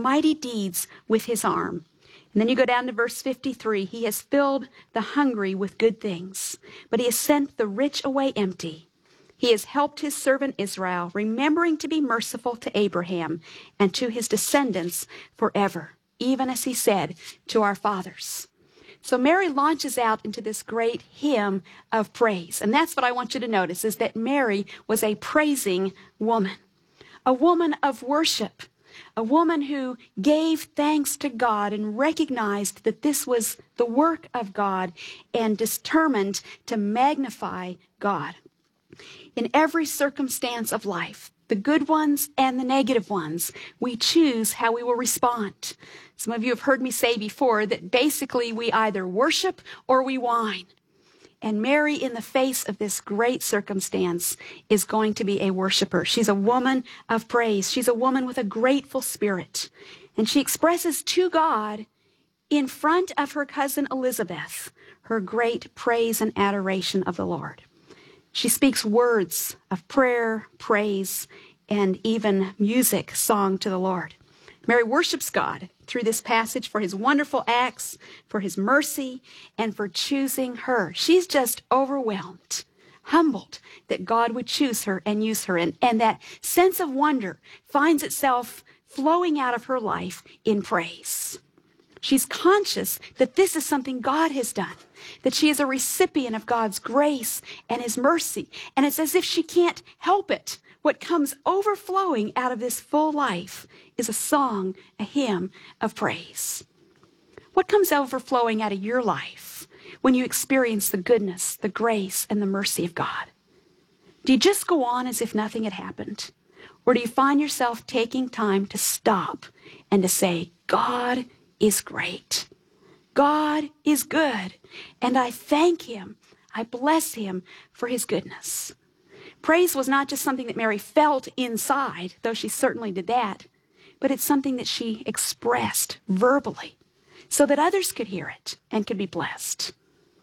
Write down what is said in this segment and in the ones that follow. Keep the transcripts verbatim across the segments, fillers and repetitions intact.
mighty deeds with his arm. And then you go down to verse fifty-three. He has filled the hungry with good things, but he has sent the rich away empty. He has helped his servant Israel, remembering to be merciful to Abraham and to his descendants forever, even as he said to our fathers. So Mary launches out into this great hymn of praise. And that's what I want you to notice, is that Mary was a praising woman, a woman of worship, a woman who gave thanks to God and recognized that this was the work of God and determined to magnify God. In every circumstance of life, the good ones and the negative ones, we choose how we will respond. Some of you have heard me say before that basically we either worship or we whine. And Mary, in the face of this great circumstance, is going to be a worshiper. She's a woman of praise. She's a woman with a grateful spirit. And she expresses to God, in front of her cousin Elizabeth, her great praise and adoration of the Lord. She speaks words of prayer, praise, and even music, song to the Lord. Mary worships God through this passage for his wonderful acts, for his mercy, and for choosing her. She's just overwhelmed, humbled that God would choose her and use her. And, and that sense of wonder finds itself flowing out of her life in praise. She's conscious that this is something God has done, that she is a recipient of God's grace and his mercy. And it's as if she can't help it. What comes overflowing out of this full life is a song, a hymn of praise. What comes overflowing out of your life when you experience the goodness, the grace, and the mercy of God? Do you just go on as if nothing had happened? Or do you find yourself taking time to stop and to say, God is great. God is good. And I thank him. I bless him for his goodness. Praise was not just something that Mary felt inside, though she certainly did that, but it's something that she expressed verbally so that others could hear it and could be blessed.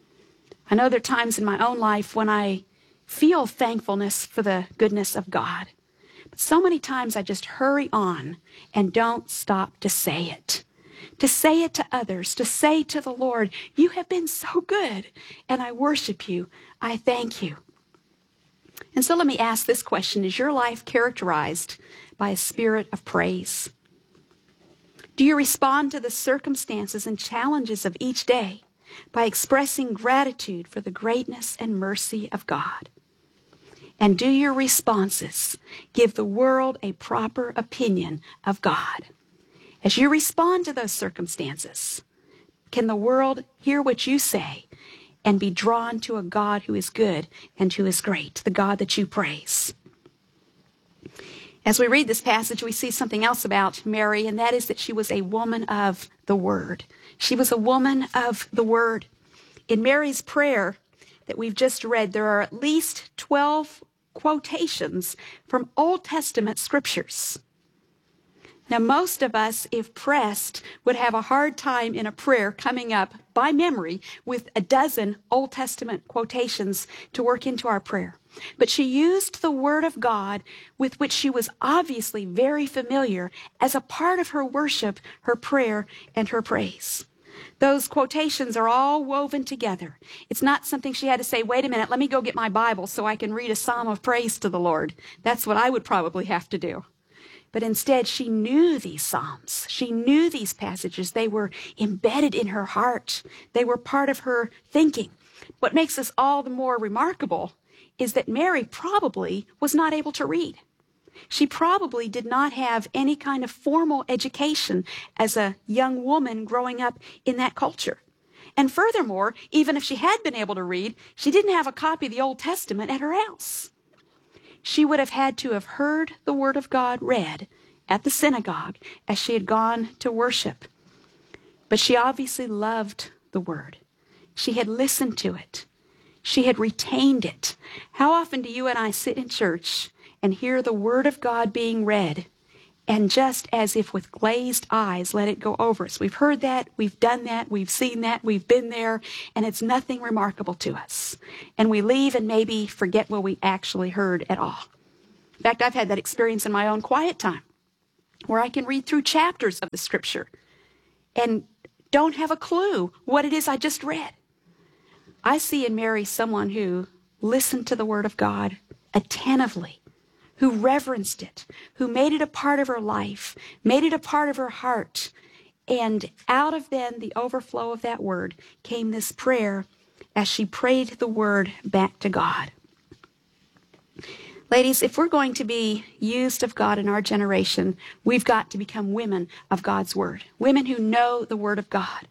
I know there are times in my own life when I feel thankfulness for the goodness of God, but so many times I just hurry on and don't stop to say it. To say it to others, to say to the Lord, you have been so good, and I worship you. I thank you. And so let me ask this question. Is your life characterized by a spirit of praise? Do you respond to the circumstances and challenges of each day by expressing gratitude for the greatness and mercy of God? And do your responses give the world a proper opinion of God? As you respond to those circumstances, can the world hear what you say and be drawn to a God who is good and who is great, the God that you praise? As we read this passage, we see something else about Mary, and that is that she was a woman of the Word. She was a woman of the Word. In Mary's prayer that we've just read, there are at least twelve quotations from Old Testament scriptures. Now, most of us, if pressed, would have a hard time in a prayer coming up by memory with a dozen Old Testament quotations to work into our prayer. But she used the Word of God, with which she was obviously very familiar, as a part of her worship, her prayer, and her praise. Those quotations are all woven together. It's not something she had to say, wait a minute, let me go get my Bible so I can read a psalm of praise to the Lord. That's what I would probably have to do. But instead, she knew these psalms. She knew these passages. They were embedded in her heart. They were part of her thinking. What makes this all the more remarkable is that Mary probably was not able to read. She probably did not have any kind of formal education as a young woman growing up in that culture. And furthermore, even if she had been able to read, she didn't have a copy of the Old Testament at her house. She would have had to have heard the Word of God read at the synagogue as she had gone to worship. But she obviously loved the Word. She had listened to it. She had retained it. How often do you and I sit in church and hear the Word of God being read, and just as if with glazed eyes let it go over us? We've heard that, we've done that, we've seen that, we've been there, and it's nothing remarkable to us. And we leave and maybe forget what we actually heard at all. In fact, I've had that experience in my own quiet time. where I can read through chapters of the scripture and don't have a clue what it is I just read. I see in Mary someone who listened to the word of God attentively, who reverenced it, who made it a part of her life, made it a part of her heart. And out of then the overflow of that word came this prayer as she prayed the word back to God. Ladies, if we're going to be used of God in our generation, we've got to become women of God's word, women who know the word of God.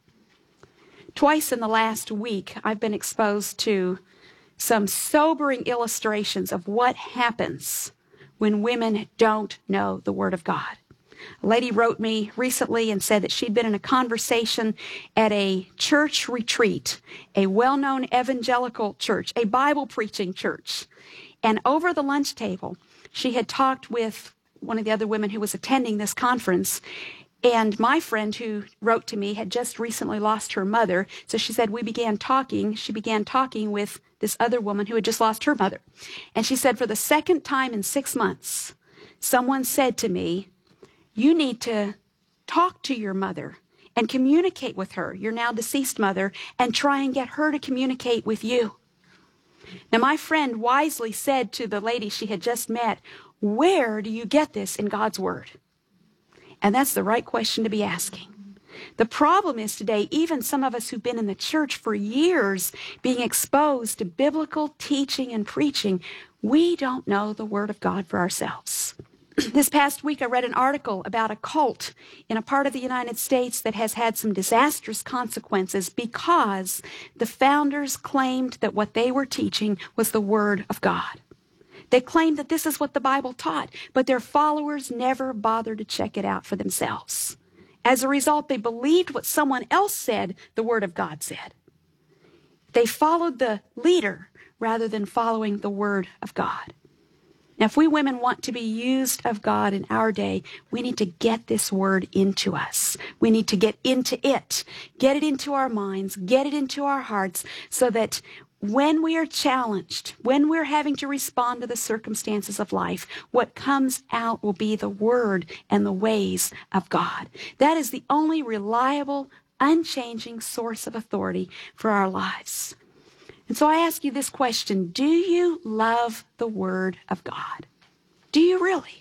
Twice in the last week, I've been exposed to some sobering illustrations of what happens when women don't know the word of God. A lady wrote me recently and said that she'd been in a conversation at a church retreat, a well-known evangelical church, a Bible-preaching church. And over the lunch table, she had talked with one of the other women who was attending this conference. And my friend who wrote to me had just recently lost her mother. So she said, we began talking. She began talking with this other woman who had just lost her mother. And she said, for the second time in six months, someone said to me, you need to talk to your mother and communicate with her, your now deceased mother, and try and get her to communicate with you. Now, my friend wisely said to the lady she had just met, where do you get this in God's word? And that's the right question to be asking. The problem is today, even some of us who've been in the church for years being exposed to biblical teaching and preaching, we don't know the word of God for ourselves. This past week, I read an article about a cult in a part of the United States that has had some disastrous consequences because the founders claimed that what they were teaching was the Word of God. They claimed that this is what the Bible taught, but their followers never bothered to check it out for themselves. As a result, they believed what someone else said the Word of God said. They followed the leader rather than following the Word of God. Now, if we women want to be used of God in our day, we need to get this word into us. We need to get into it, get it into our minds, get it into our hearts, so that when we are challenged, when we're having to respond to the circumstances of life, what comes out will be the word and the ways of God. That is the only reliable, unchanging source of authority for our lives. And so I ask you this question, do you love the Word of God? Do you really?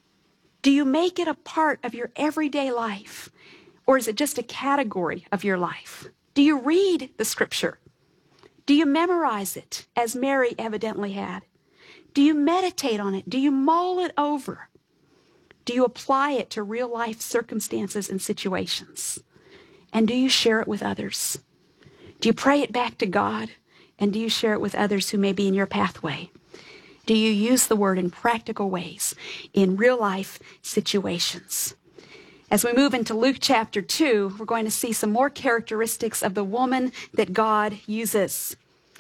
Do you make it a part of your everyday life? Or is it just a category of your life? Do you read the Scripture? Do you memorize it, as Mary evidently had? Do you meditate on it? Do you mull it over? Do you apply it to real life circumstances and situations? And do you share it with others? Do you pray it back to God? And do you share it with others who may be in your pathway? Do you use the word in practical ways, in real life situations? As we move into Luke chapter two, we're going to see some more characteristics of the woman that God uses.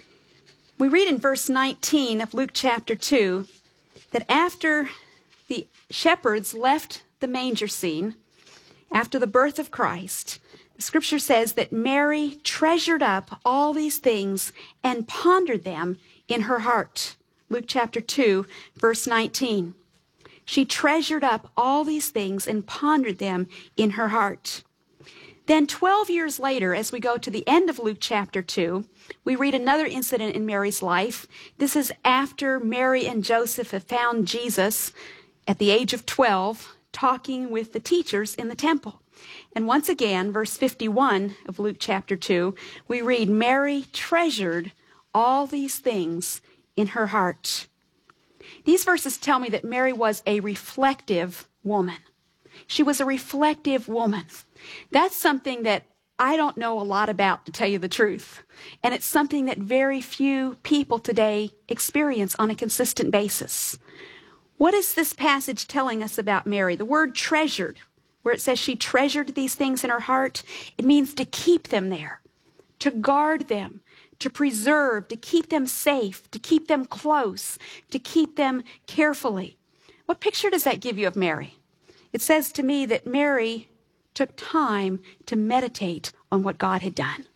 We read in verse nineteen of Luke chapter two that after the shepherds left the manger scene, after the birth of Christ, the scripture says that Mary treasured up all these things and pondered them in her heart. Luke chapter two, verse nineteen. She treasured up all these things and pondered them in her heart. Then twelve years later, as we go to the end of Luke chapter two, we read another incident in Mary's life. This is after Mary and Joseph have found Jesus at the age of twelve, talking with the teachers in the temple. And once again, verse fifty-one of Luke chapter two, we read, Mary treasured all these things in her heart. These verses tell me that Mary was a reflective woman. She was a reflective woman. That's something that I don't know a lot about, to tell you the truth. And it's something that very few people today experience on a consistent basis. What is this passage telling us about Mary? The word treasured, where it says she treasured these things in her heart, it means to keep them there, to guard them, to preserve, to keep them safe, to keep them close, to keep them carefully. What picture does that give you of Mary? It says to me that Mary took time to meditate on what God had done.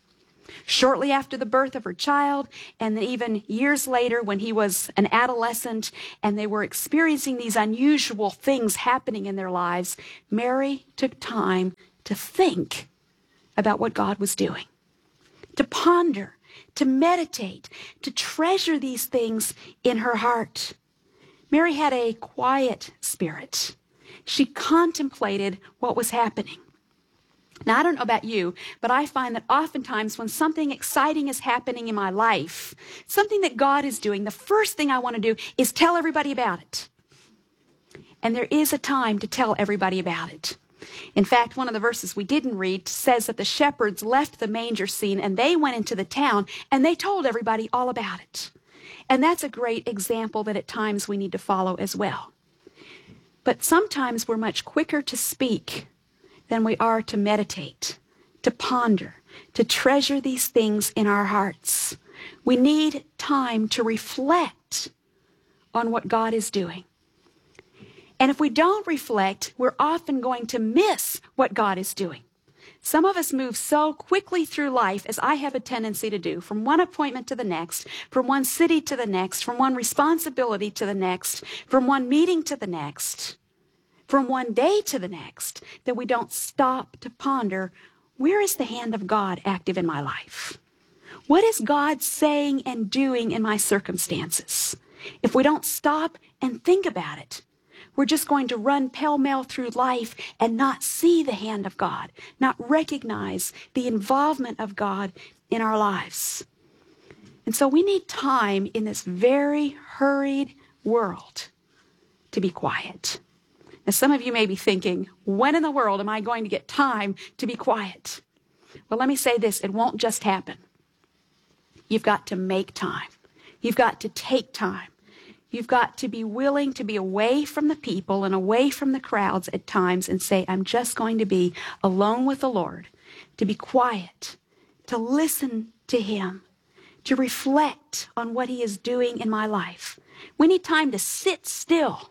Shortly after the birth of her child, and then even years later when he was an adolescent and they were experiencing these unusual things happening in their lives, Mary took time to think about what God was doing, to ponder, to meditate, to treasure these things in her heart. Mary had a quiet spirit. She contemplated what was happening. Now, I don't know about you, but I find that oftentimes when something exciting is happening in my life, something that God is doing, the first thing I want to do is tell everybody about it. And there is a time to tell everybody about it. In fact, one of the verses we didn't read says that the shepherds left the manger scene and they went into the town and they told everybody all about it. And that's a great example that at times we need to follow as well. But sometimes we're much quicker to speak than we are to meditate, to ponder, to treasure these things in our hearts. We need time to reflect on what God is doing. And if we don't reflect, we're often going to miss what God is doing. Some of us move so quickly through life, as I have a tendency to do, from one appointment to the next, from one city to the next, from one responsibility to the next, from one meeting to the next, from one day to the next, that we don't stop to ponder, where is the hand of God active in my life? What is God saying and doing in my circumstances? If we don't stop and think about it, we're just going to run pell-mell through life and not see the hand of God, not recognize the involvement of God in our lives. And so we need time in this very hurried world to be quiet. Now, some of you may be thinking, when in the world am I going to get time to be quiet? Well, let me say this, it won't just happen. You've got to make time. You've got to take time. You've got to be willing to be away from the people and away from the crowds at times and say, I'm just going to be alone with the Lord, to be quiet, to listen to Him, to reflect on what He is doing in my life. We need time to sit still.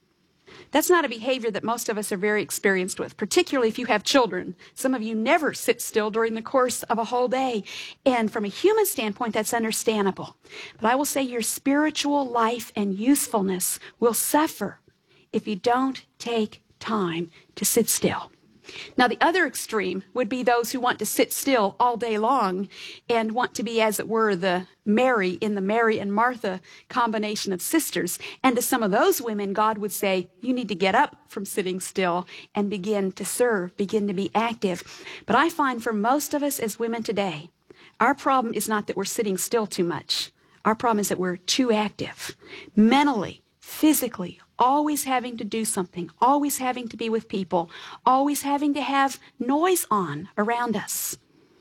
That's not a behavior that most of us are very experienced with, particularly if you have children. Some of you never sit still during the course of a whole day. And from a human standpoint, that's understandable. But I will say your spiritual life and usefulness will suffer if you don't take time to sit still. Now, the other extreme would be those who want to sit still all day long and want to be, as it were, the Mary in the Mary and Martha combination of sisters. And to some of those women, God would say, you need to get up from sitting still and begin to serve, begin to be active. But I find for most of us as women today, our problem is not that we're sitting still too much. Our problem is that we're too active, mentally, physically, always having to do something, always having to be with people, always having to have noise on around us.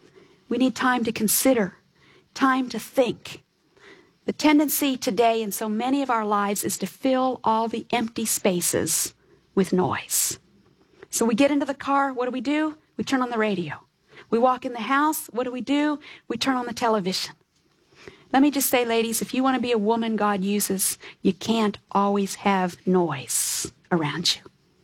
We need time to consider, time to think. The tendency today in so many of our lives is to fill all the empty spaces with noise. So we get into the car, what do we do? We turn on the radio. We walk in the house, what do we do? We turn on the television. Let me just say, ladies, if you want to be a woman God uses, you can't always have noise around you.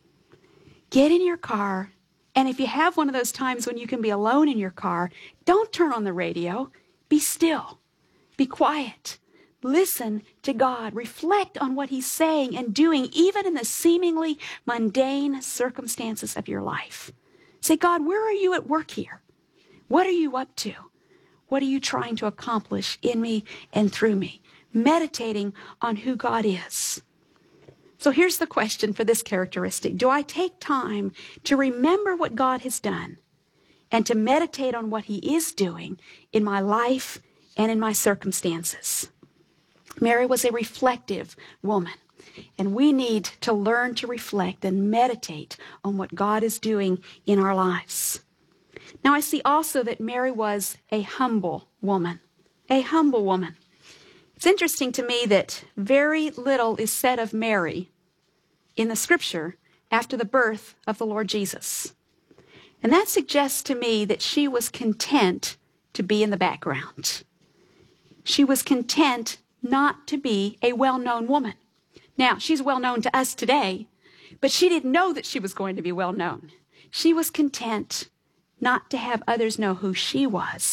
Get in your car, and if you have one of those times when you can be alone in your car, don't turn on the radio. Be still. Be quiet. Listen to God. Reflect on what He's saying and doing, even in the seemingly mundane circumstances of your life. Say, God, where are you at work here? What are you up to? What are you trying to accomplish in me and through me? Meditating on who God is. So here's the question for this characteristic. Do I take time to remember what God has done and to meditate on what He is doing in my life and in my circumstances? Mary was a reflective woman, and we need to learn to reflect and meditate on what God is doing in our lives. Now, I see also that Mary was a humble woman, a humble woman. It's interesting to me that very little is said of Mary in the scripture after the birth of the Lord Jesus. And that suggests to me that she was content to be in the background. She was content not to be a well-known woman. Now, she's well-known to us today, but she didn't know that she was going to be well-known. She was content not to have others know who she was.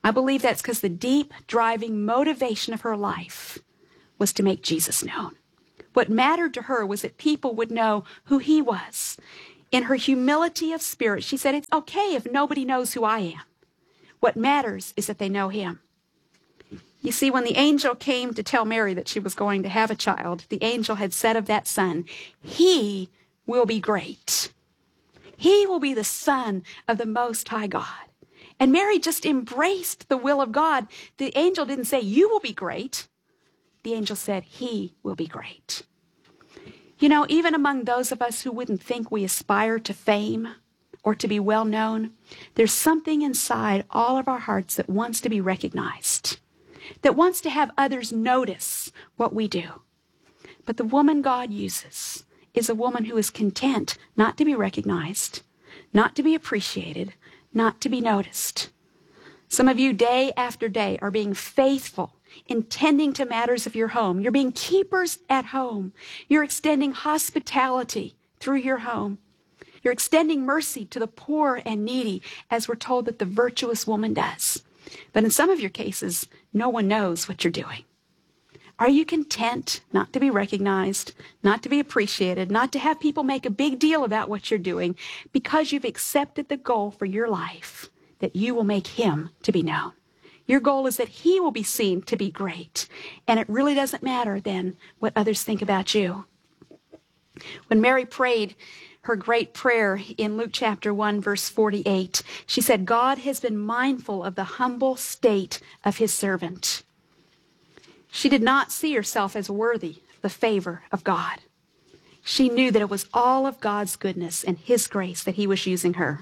I believe that's because the deep driving motivation of her life was to make Jesus known. What mattered to her was that people would know who he was. In her humility of spirit, she said, it's okay if nobody knows who I am. What matters is that they know him. You see, when the angel came to tell Mary that she was going to have a child, the angel had said of that son, he will be great. He will be the Son of the Most High God. And Mary just embraced the will of God. The angel didn't say, you will be great. The angel said, he will be great. You know, even among those of us who wouldn't think we aspire to fame or to be well known, there's something inside all of our hearts that wants to be recognized, that wants to have others notice what we do. But the woman God uses is a woman who is content not to be recognized, not to be appreciated, not to be noticed. Some of you day after day are being faithful in tending to matters of your home. You're being keepers at home. You're extending hospitality through your home. You're extending mercy to the poor and needy, as we're told that the virtuous woman does. But in some of your cases, no one knows what you're doing. Are you content not to be recognized, not to be appreciated, not to have people make a big deal about what you're doing because you've accepted the goal for your life that you will make him to be known? Your goal is that he will be seen to be great. And it really doesn't matter then what others think about you. When Mary prayed her great prayer in Luke chapter one, verse forty-eight, she said, God has been mindful of the humble state of his servant. She did not see herself as worthy of the favor of God. She knew that it was all of God's goodness and his grace that he was using her.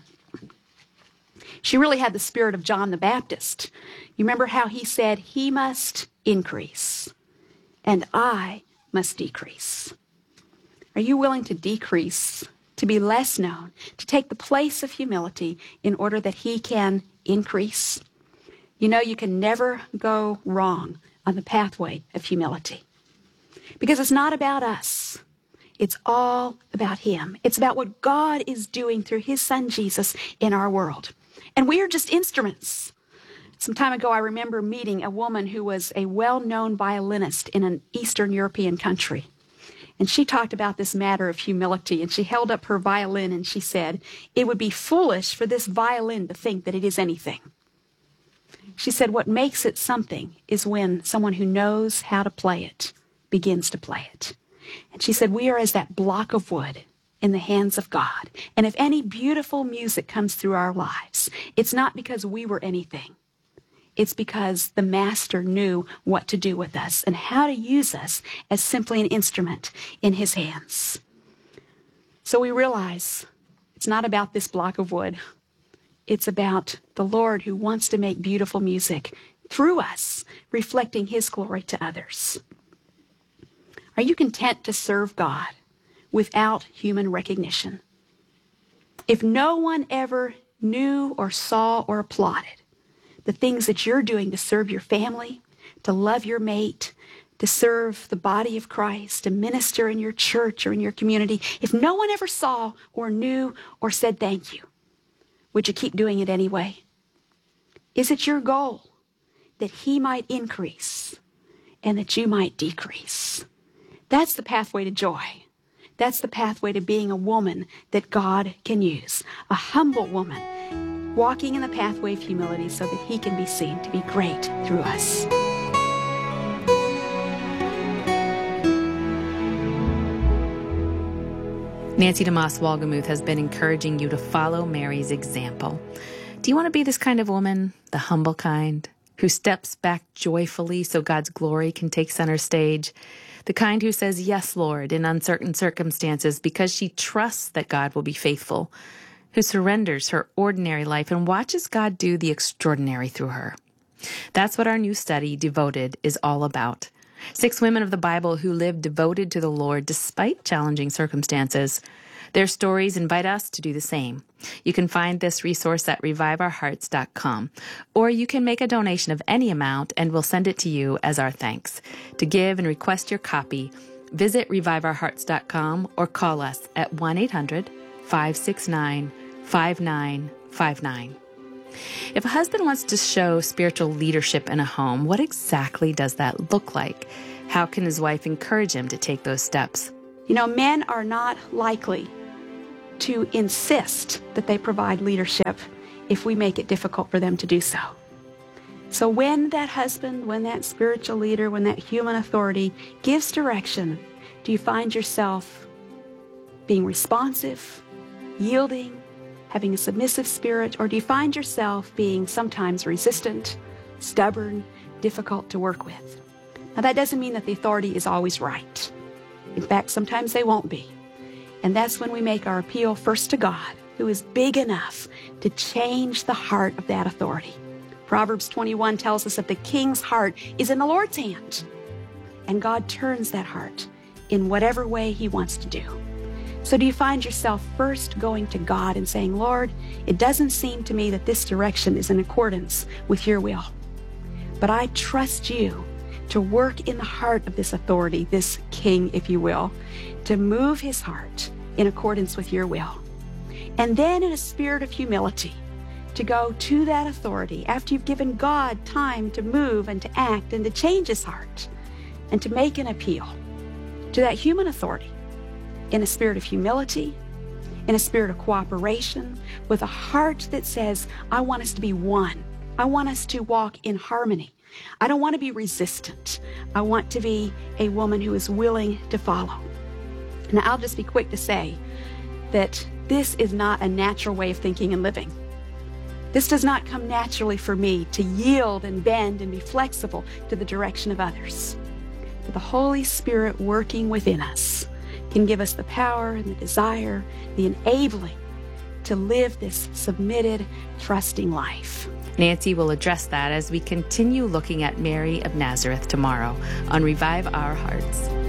She really had the spirit of John the Baptist. You remember how he said, he must increase and I must decrease. Are you willing to decrease, to be less known, to take the place of humility in order that he can increase? You know, you can never go wrong on the pathway of humility, because it's not about us. It's all about him. It's about what God is doing through his son Jesus in our world. And we are just instruments. Some time ago, I remember meeting a woman who was a well-known violinist in an Eastern European country. And she talked about this matter of humility, and she held up her violin and she said, it would be foolish for this violin to think that it is anything. She said, what makes it something is when someone who knows how to play it begins to play it. And she said, we are as that block of wood in the hands of God. And if any beautiful music comes through our lives, it's not because we were anything. It's because the master knew what to do with us and how to use us as simply an instrument in his hands. So we realize it's not about this block of wood. It's about the Lord who wants to make beautiful music through us, reflecting his glory to others. Are you content to serve God without human recognition? If no one ever knew or saw or applauded the things that you're doing to serve your family, to love your mate, to serve the body of Christ, to minister in your church or in your community, if no one ever saw or knew or said thank you, would you keep doing it anyway? Is it your goal that he might increase and that you might decrease? That's the pathway to joy. That's the pathway to being a woman that God can use. A humble woman walking in the pathway of humility so that he can be seen to be great through us. Nancy DeMoss Wolgemuth has been encouraging you to follow Mary's example. Do you want to be this kind of woman, the humble kind, who steps back joyfully so God's glory can take center stage? The kind who says, yes, Lord, in uncertain circumstances because she trusts that God will be faithful, who surrenders her ordinary life and watches God do the extraordinary through her. That's what our new study, Devoted, is all about. Six women of the Bible who lived devoted to the Lord despite challenging circumstances. Their stories invite us to do the same. You can find this resource at revive our hearts dot com, or you can make a donation of any amount and we'll send it to you as our thanks. To give and request your copy, visit revive our hearts dot com or call us at one eight hundred, five six nine, five nine five nine. If a husband wants to show spiritual leadership in a home, what exactly does that look like? How can his wife encourage him to take those steps? You know, men are not likely to insist that they provide leadership if we make it difficult for them to do so. So when that husband, when that spiritual leader, when that human authority gives direction, do you find yourself being responsive, yielding, having a submissive spirit, or do you find yourself being sometimes resistant, stubborn, difficult to work with? Now, that doesn't mean that the authority is always right. In fact, sometimes they won't be. And that's when we make our appeal first to God, who is big enough to change the heart of that authority. Proverbs twenty-one tells us that the king's heart is in the Lord's hand, and God turns that heart in whatever way he wants to do. So do you find yourself first going to God and saying, Lord, it doesn't seem to me that this direction is in accordance with your will, but I trust you to work in the heart of this authority, this king, if you will, to move his heart in accordance with your will. And then in a spirit of humility, to go to that authority after you've given God time to move and to act and to change his heart and to make an appeal to that human authority in a spirit of humility, in a spirit of cooperation, with a heart that says, I want us to be one. I want us to walk in harmony. I don't want to be resistant. I want to be a woman who is willing to follow. Now, I'll just be quick to say that this is not a natural way of thinking and living. This does not come naturally for me to yield and bend and be flexible to the direction of others. But the Holy Spirit working within us can give us the power and the desire, the enabling to live this submitted, trusting life. Nancy will address that as we continue looking at Mary of Nazareth tomorrow on Revive Our Hearts.